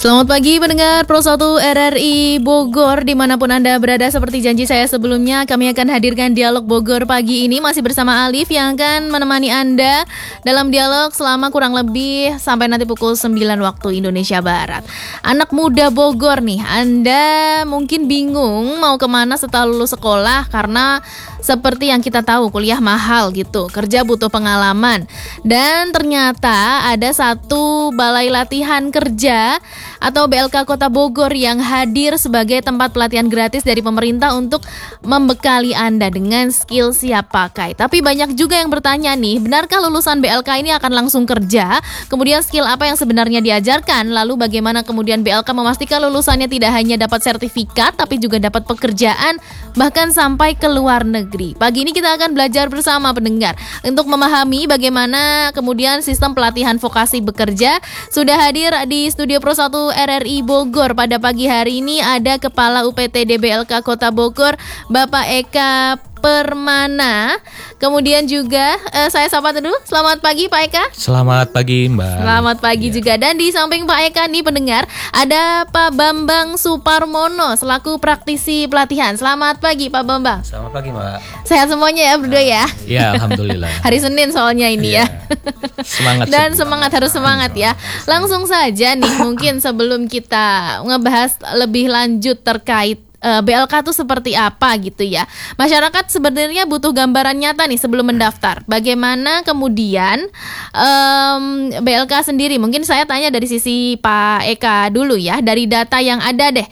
Selamat pagi pendengar Pro 1 RRI Bogor, dimanapun Anda berada. Seperti janji saya sebelumnya, kami akan hadirkan dialog Bogor pagi ini masih bersama Alif yang akan menemani Anda dalam dialog selama kurang lebih sampai nanti pukul 9 waktu Indonesia Barat. Anak muda Bogor nih, Anda mungkin bingung mau kemana setelah lulus sekolah karena seperti yang kita tahu kuliah mahal gitu, kerja butuh pengalaman. Dan ternyata ada satu balai latihan kerja atau BLK Kota Bogor yang hadir sebagai tempat pelatihan gratis dari pemerintah untuk membekali Anda dengan skill siap pakai. Tapi banyak juga yang bertanya nih, benarkah lulusan BLK ini akan langsung kerja? Kemudian skill apa yang sebenarnya diajarkan? Lalu bagaimana kemudian BLK memastikan lulusannya tidak hanya dapat sertifikat tapi juga dapat pekerjaan bahkan sampai ke luar negeri? Pagi ini kita akan belajar bersama pendengar untuk memahami bagaimana kemudian sistem pelatihan vokasi bekerja. Sudah hadir di studio Pro 1 RRI Bogor pada pagi hari ini ada Kepala UPTD BLK Kota Bogor, Bapak Eka Permana. Kemudian juga saya sapa dulu. Selamat pagi Pak Eka. Selamat pagi Mbak. Selamat pagi juga. Dan di samping Pak Eka nih pendengar, ada Pak Bambang Suparmono selaku praktisi pelatihan. Selamat pagi Pak Bambang. Selamat pagi Mbak. Sehat semuanya ya berdua ya. Ya alhamdulillah. Hari Senin soalnya ini ya. Semangat. Dan semangat, harus semangat ya. Langsung saja nih, mungkin sebelum kita ngebahas lebih lanjut terkait BLK itu seperti apa gitu ya. Masyarakat sebenarnya butuh gambaran nyata nih sebelum mendaftar. Bagaimana kemudian BLK sendiri, mungkin saya tanya dari sisi Pak Eka dulu ya. Dari data yang ada deh,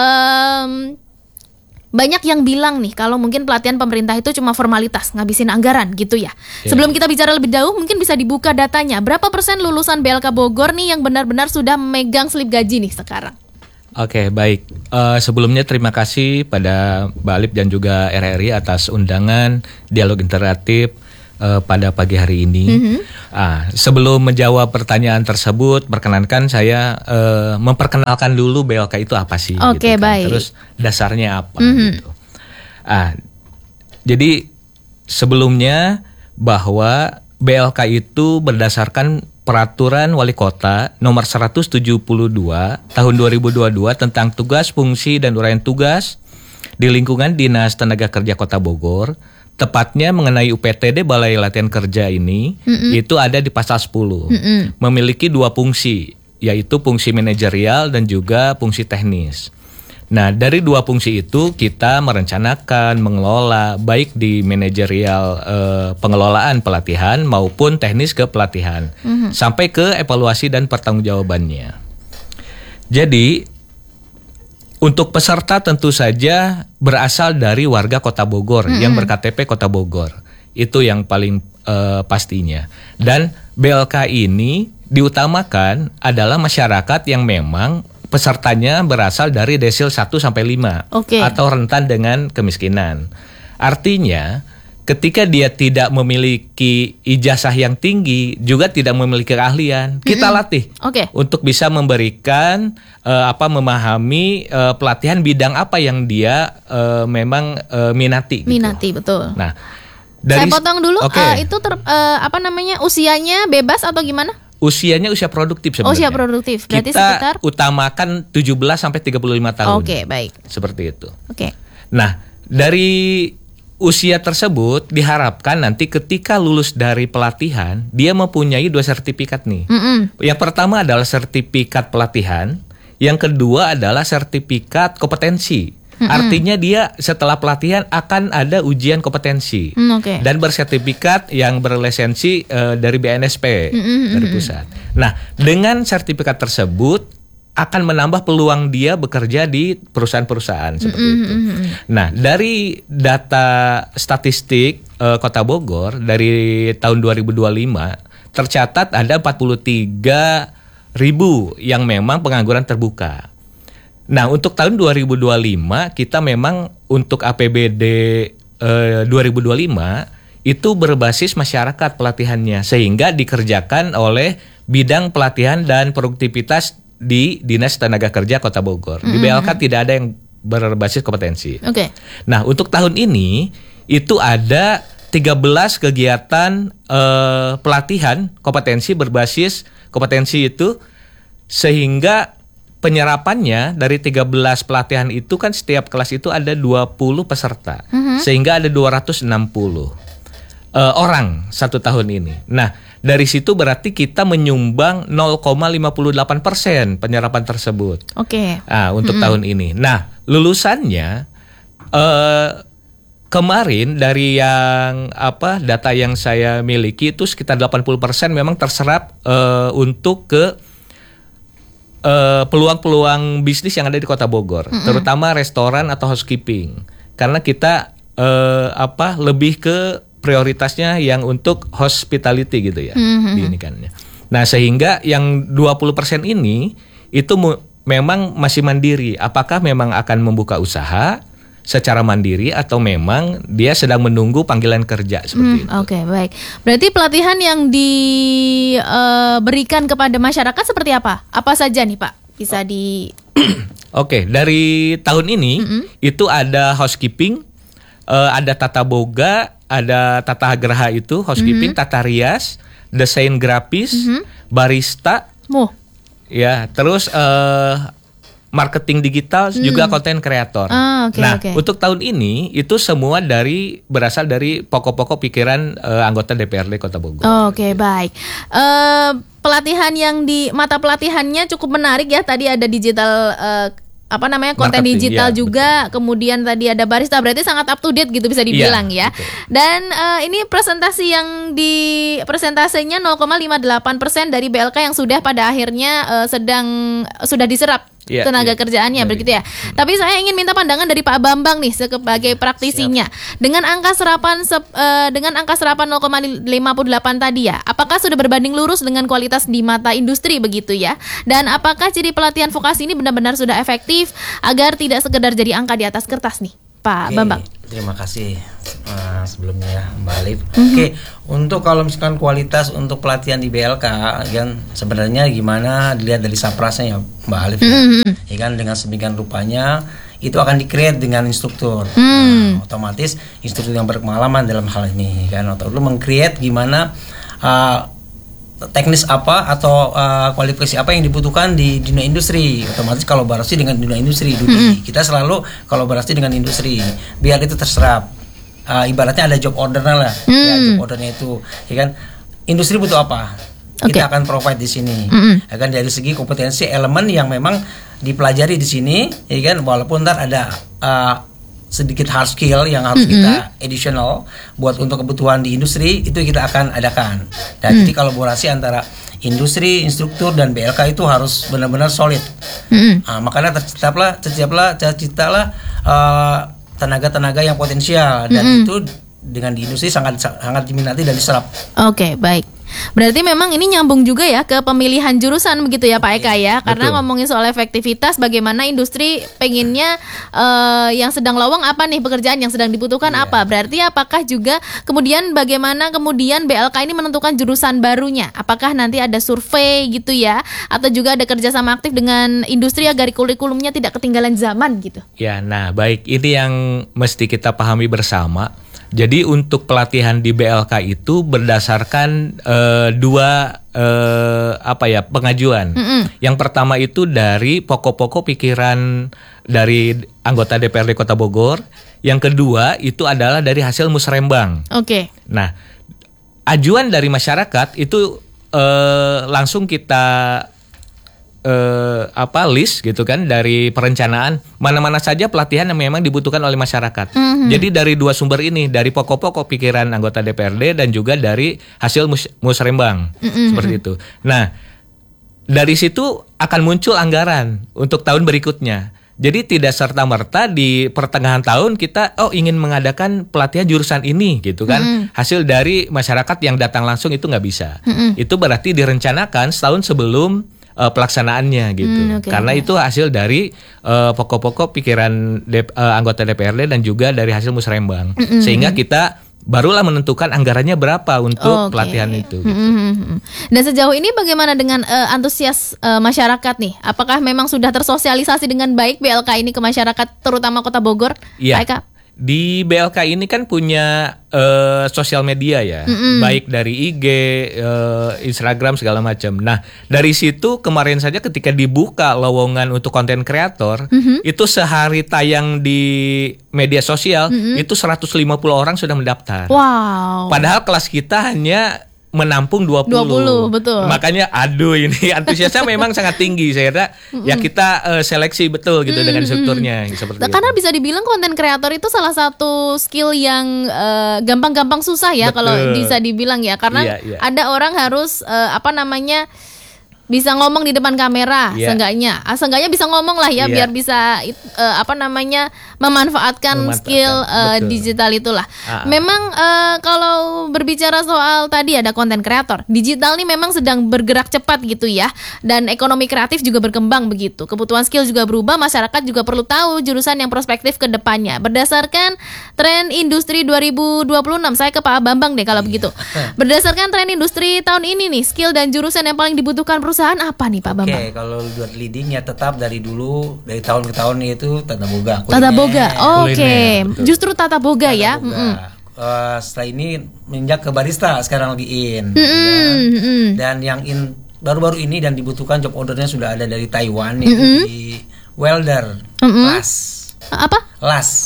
banyak yang bilang nih kalau mungkin pelatihan pemerintah itu cuma formalitas, ngabisin anggaran gitu ya. Sebelum kita bicara lebih jauh, mungkin bisa dibuka datanya. Berapa persen lulusan BLK Bogor nih yang benar-benar sudah memegang slip gaji nih sekarang? Oke, baik. Sebelumnya terima kasih pada Mbak Alif dan juga RRI atas undangan dialog interaktif pada pagi hari ini. Sebelum menjawab pertanyaan tersebut, perkenankan saya memperkenalkan dulu BLK itu apa sih. Oke, gitu kan. baik. Terus dasarnya apa gitu. Jadi sebelumnya bahwa BLK itu berdasarkan Peraturan Wali Kota Nomor 172 Tahun 2022 tentang tugas, fungsi, dan uraian tugas di lingkungan Dinas Tenaga Kerja Kota Bogor, tepatnya mengenai UPTD Balai Latihan Kerja ini, itu ada di pasal 10. Memiliki dua fungsi, yaitu fungsi manajerial dan juga fungsi teknis. Nah, dari dua fungsi itu kita merencanakan, mengelola baik di manajerial pengelolaan pelatihan maupun teknis ke pelatihan, sampai ke evaluasi dan pertanggungjawabannya. Jadi, untuk peserta tentu saja berasal dari warga Kota Bogor yang berKTP Kota Bogor. Itu yang paling pastinya. Dan BLK ini diutamakan adalah masyarakat yang memang pesertanya berasal dari desil 1 sampai 5 atau rentan dengan kemiskinan. Artinya, ketika dia tidak memiliki ijazah yang tinggi, juga tidak memiliki keahlian, kita latih untuk bisa memberikan memahami pelatihan bidang apa yang dia memang minati. Minati, betul. Nah, saya potong dulu. Itu usianya bebas atau gimana? Usianya usia produktif sebenarnya. Usia produktif, berarti kita sekitar utamakan 17 sampai 35 tahun. Oke, baik. Seperti itu. Oke. Nah, dari usia tersebut diharapkan nanti ketika lulus dari pelatihan, dia mempunyai 2 sertifikat nih. Yang pertama adalah sertifikat pelatihan, yang kedua adalah sertifikat kompetensi. Artinya dia setelah pelatihan akan ada ujian kompetensi dan bersertifikat yang berlisensi dari BNSP dari pusat. Nah, dengan sertifikat tersebut akan menambah peluang dia bekerja di perusahaan-perusahaan seperti itu. Nah, dari data statistik Kota Bogor dari tahun 2025 tercatat ada 43.000 yang memang pengangguran terbuka. Nah, untuk tahun 2025 kita memang untuk APBD 2025 itu berbasis masyarakat pelatihannya, sehingga dikerjakan oleh bidang pelatihan dan produktivitas di Dinas Tenaga Kerja Kota Bogor. Di BLK tidak ada yang berbasis kompetensi. Nah, untuk tahun ini itu ada 13 kegiatan pelatihan kompetensi berbasis kompetensi itu, sehingga penyerapannya dari 13 pelatihan itu kan setiap kelas itu ada 20 peserta. Sehingga ada 260 orang satu tahun ini. Nah, dari situ berarti kita menyumbang 0,58% penyerapan tersebut. Oke. Nah, untuk tahun ini. Nah, lulusannya kemarin dari yang data yang saya miliki itu sekitar 80% memang terserap untuk ke peluang-peluang bisnis yang ada di Kota Bogor, terutama restoran atau housekeeping. Karena kita lebih ke prioritasnya yang untuk hospitality gitu ya, diinikannya. Nah, sehingga yang 20% ini itu memang masih mandiri. Apakah memang akan membuka usaha secara mandiri atau memang dia sedang menunggu panggilan kerja seperti itu. Oke, baik. Berarti pelatihan yang diberikan kepada masyarakat seperti apa? Apa saja nih Pak? Bisa di Oke, dari tahun ini itu ada housekeeping, ada tata boga, ada tata geraha itu housekeeping, tata rias, desain grafis, barista. Ya, terus marketing digital, juga konten kreator. Untuk tahun ini itu semua berasal dari pokok-pokok pikiran anggota DPRD Kota Bogor. Oke, baik. Pelatihan yang di mata pelatihannya cukup menarik ya. Tadi ada digital konten marketing, digital juga, kemudian tadi ada barista, berarti sangat up to date gitu bisa dibilang ya. Betul. Dan ini presentasi yang di presentasinya 0,58% dari BLK yang sudah pada akhirnya sudah diserap tenaga kerjaannya begitu ya. Tapi saya ingin minta pandangan dari Pak Bambang nih sebagai praktisinya. Dengan angka serapan 0,58 tadi ya, apakah sudah berbanding lurus dengan kualitas di mata industri begitu ya? Dan apakah ciri pelatihan vokasi ini benar-benar sudah efektif agar tidak sekedar jadi angka di atas kertas nih, Pak Bambang? Terima kasih sebelumnya ya, Mbak Alif. Untuk kalau misalkan kualitas untuk pelatihan di BLK kan sebenarnya gimana dilihat dari saprasnya ya Mbak Alif ya kan, dengan sedemikian rupanya itu akan di-create dengan instruktur. Otomatis instruktur yang berpengalaman dalam hal ini kan, atau lu meng-create gimana teknis apa atau kualifikasi apa yang dibutuhkan di dunia industri. Otomatis kolaborasi dengan dunia industri. Kita selalu kolaborasi dengan industri biar itu terserap. Ibaratnya ada job ordernya lah. Ya, job ordernya itu, ya kan. Industri butuh apa? Kita akan provide di sini. Ya kan, dari segi kompetensi elemen yang memang dipelajari di sini, ya kan. Walaupun ntar ada sedikit hard skill yang harus kita additional buat untuk kebutuhan di industri, itu kita akan adakan. Dan jadi kolaborasi antara industri, instruktur dan BLK itu harus benar-benar solid. Makanya terciptalah tenaga-tenaga yang potensial, dan itu dengan di industri sangat diminati dan diserap. Oke, baik. Berarti memang ini nyambung juga ya ke pemilihan jurusan begitu ya Pak Eka ya. Karena ngomongin soal efektivitas, bagaimana industri pengennya yang sedang lowong apa nih pekerjaan yang sedang dibutuhkan apa. Berarti apakah juga kemudian bagaimana kemudian BLK ini menentukan jurusan barunya. Apakah nanti ada survei gitu ya, atau juga ada kerjasama aktif dengan industri agar kurikulumnya tidak ketinggalan zaman gitu. Ya, nah baik, ini yang mesti kita pahami bersama. Jadi untuk pelatihan di BLK itu berdasarkan dua pengajuan. Yang pertama itu dari pokok-pokok pikiran dari anggota DPRD Kota Bogor. Yang kedua itu adalah dari hasil musrembang. Nah, ajuan dari masyarakat itu langsung kita list gitu kan, dari perencanaan mana-mana saja pelatihan yang memang dibutuhkan oleh masyarakat. Jadi dari dua sumber ini, dari pokok-pokok pikiran anggota DPRD dan juga dari hasil musrembang seperti itu. Nah, dari situ akan muncul anggaran untuk tahun berikutnya. Jadi tidak serta-merta di pertengahan tahun kita ingin mengadakan pelatihan jurusan ini gitu kan. Hasil dari masyarakat yang datang langsung itu nggak bisa. Itu berarti direncanakan setahun sebelum pelaksanaannya gitu. Karena itu hasil dari pokok-pokok pikiran anggota DPRD dan juga dari hasil musrembang. Sehingga kita barulah menentukan anggarannya berapa untuk pelatihan itu gitu. Dan sejauh ini bagaimana dengan antusias masyarakat nih? Apakah memang sudah tersosialisasi dengan baik BLK ini ke masyarakat terutama Kota Bogor? Iya. Di BLK ini kan punya sosial media ya, baik dari IG, Instagram segala macam. Nah, dari situ kemarin saja ketika dibuka lowongan untuk konten kreator, itu sehari tayang di media sosial itu 150 orang sudah mendaftar. Wow. Padahal kelas kita hanya menampung 20. Betul. Makanya aduh ini antusiasnya memang sangat tinggi. Saya kira ya kita seleksi betul gitu dengan strukturnya seperti Karena itu. bisa dibilang konten kreator itu salah satu skill yang gampang-gampang susah ya, Betul. kalau bisa dibilang ya. Karena Iya. ada orang harus bisa ngomong di depan kamera, Iya. seenggaknya bisa ngomong lah ya, Iya. biar bisa memanfaatkan skill betul. digital itulah. Ah. Memang kalau berbicara soal tadi ada konten kreator, digital nih memang sedang bergerak cepat gitu ya, dan ekonomi kreatif juga berkembang begitu. Kebutuhan skill juga berubah, masyarakat juga perlu tahu jurusan yang prospektif ke depannya. Berdasarkan tren industri 2026, saya ke Pak Bambang deh kalau begitu. Berdasarkan tren industri tahun ini nih, skill dan jurusan yang paling dibutuhkan perusahaan apa nih Pak Bambang? Oke, kalau buat leading ya tetap dari dulu, dari tahun ke tahun itu tata boga. Tata boga, oke. Kuliner, betul. Justru tata boga ya. Tata boga. Setelah ini menginjak ke barista, sekarang lagi in. Dan yang in baru-baru ini dan dibutuhkan job ordernya sudah ada dari Taiwan itu di welder, las. Apa? Las.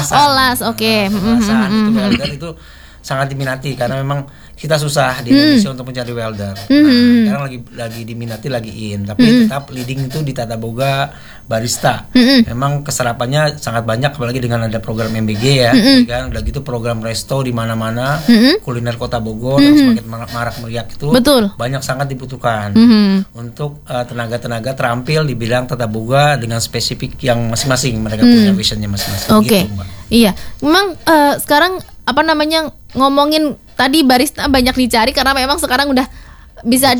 Oke. Pengelasan itu welder itu sangat diminati karena memang kita susah di Indonesia untuk mencari welder. Nah, sekarang lagi diminati, lagi in, tapi tetap leading itu di tata boga, barista. Memang keserapannya sangat banyak, apalagi dengan ada program MBG ya, kan udah gitu program resto di mana-mana, kuliner Kota Bogor yang semakin marak meriak itu. Betul. Banyak sangat dibutuhkan untuk tenaga-tenaga terampil di bidang tata boga dengan spesifik yang masing-masing, mereka punya visionnya masing-masing. Oke. Gitu, Mbak. Iya. Memang sekarang ngomongin tadi barista banyak dicari karena memang sekarang udah bisa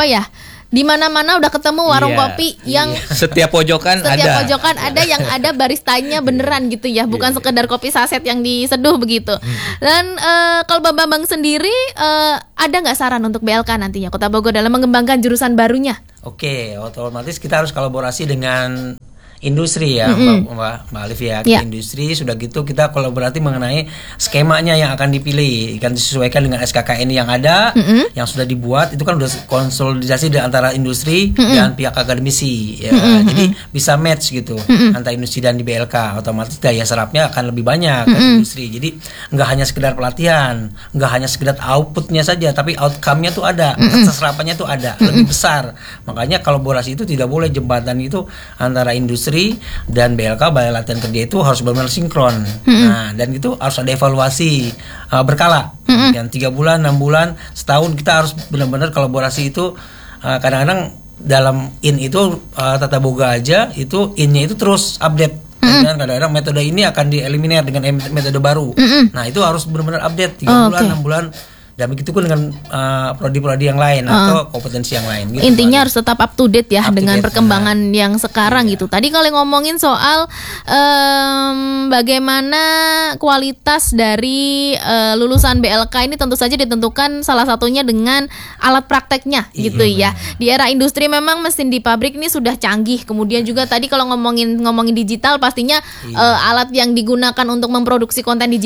di mana-mana udah ketemu warung Iya, kopi yang Setiap pojokan ada. ada yang ada baristanya beneran gitu ya, bukan sekedar kopi saset yang diseduh begitu. Dan kalau Bang Bambang sendiri ada nggak saran untuk BLK nantinya Kota Bogor dalam mengembangkan jurusan barunya? Oke, otomatis kita harus kolaborasi dengan industri ya, Mbak Alif ya. Kita industri sudah gitu kita kolaborasi mengenai skemanya yang akan dipilih, kan disesuaikan dengan SKKN yang ada, yang sudah dibuat itu kan udah konsolidasi di antara industri dan pihak akademisi ya. Jadi bisa match gitu antara industri dan di BLK, otomatis daya serapnya akan lebih banyak ke industri. Jadi nggak hanya sekedar pelatihan, nggak hanya sekedar outputnya saja, tapi outcome-nya tuh ada, serapannya tuh ada, lebih besar. Makanya kolaborasi itu tidak boleh, jembatan itu antara industri dan BLK, Balai Latihan Kerja itu harus benar-benar sinkron. Nah, dan itu harus ada evaluasi berkala. Yang 3 bulan, 6 bulan, setahun kita harus benar-benar kolaborasi itu. Kadang-kadang dalam in itu tata boga aja itu innya itu terus update. Dan kadang-kadang metode ini akan dieliminir dengan metode baru. Nah, itu harus benar-benar update 3 bulan, 6 bulan. Dan begitu pun dengan prodi-prodi yang lain atau kompetensi yang lain gitu. Intinya harus tetap up to date ya dengan perkembangan yang sekarang Iya. gitu. Tadi kalau ngomongin soal bagaimana kualitas dari lulusan BLK ini tentu saja ditentukan salah satunya dengan alat prakteknya gitu ya. Di era industri memang mesin di pabrik ini sudah canggih. Kemudian juga tadi kalau ngomongin digital pastinya alat yang digunakan untuk memproduksi konten digital